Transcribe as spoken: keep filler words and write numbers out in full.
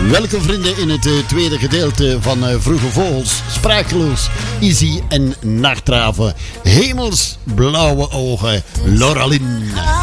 Welkom vrienden in het uh, tweede gedeelte van uh, Vroege Vogels, Sprakeloos, Izzy en Nachtraven. Hemelsblauwe ogen, Lauralien.